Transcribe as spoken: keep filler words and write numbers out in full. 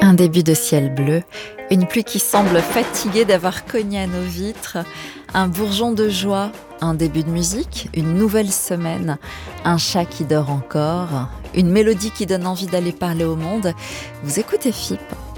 Un début de ciel bleu, une pluie qui semble fatiguée d'avoir cogné à nos vitres, un bourgeon de joie, un début de musique, une nouvelle semaine, un chat qui dort encore, une mélodie qui donne envie d'aller parler au monde. Vous écoutez F I P.